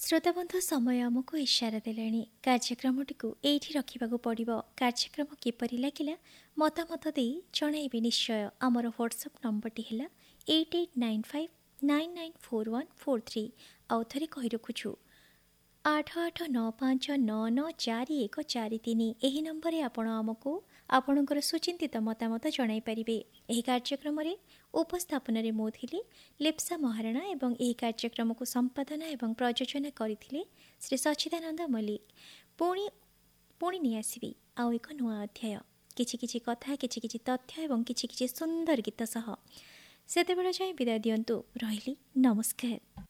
ଶ୍ରୋତାବନ୍ଧୁ ସମୟ ଆମକୁ ଇସାରା ଦେଲାଣି। କାର୍ଯ୍ୟକ୍ରମଟିକୁ ଏଇଠି ରଖିବାକୁ ପଡ଼ିବ। କାର୍ଯ୍ୟକ୍ରମ କିପରି ଲାଗିଲା ମତାମତ ଦେଇ ଜଣାଇବେ ନିଶ୍ଚୟ। ଆମର ହ୍ୱାଟ୍ସଆପ୍ ନମ୍ବରଟି ହେଲା 8895994143। ଆଉ ଥରେ କହି ରଖୁଛୁ 8895994143। ଏହି ନମ୍ବରରେ ଆପଣ ଆମକୁ ଆପଣଙ୍କର ସୁଚିନ୍ତିତ ମତାମତ ଜଣାଇପାରିବେ। ଏହି କାର୍ଯ୍ୟକ୍ରମରେ ଉପସ୍ଥାପନାରେ ମୁଁ ଥିଲି ଲିପ୍ସା ମହାରଣା ଏବଂ ଏହି କାର୍ଯ୍ୟକ୍ରମକୁ ସମ୍ପାଦନା ଏବଂ ପ୍ରଯୋଜନା କରିଥିଲେ ଶ୍ରୀ ସଚ୍ଚିଦାନନ୍ଦ ମଲ୍ଲିକ। ପୁଣି ନେଇ ଆସିବି ଆଉ ଏକ ନୂଆ ଅଧ୍ୟାୟ, କିଛି କଥା, କିଛି ତଥ୍ୟ ଏବଂ କିଛି ସୁନ୍ଦର ଗୀତ ସହ। ସେତେବେଳେ ଯାଏଁ ବିଦାୟ ଦିଅନ୍ତୁ। ରହିଲି, ନମସ୍କାର।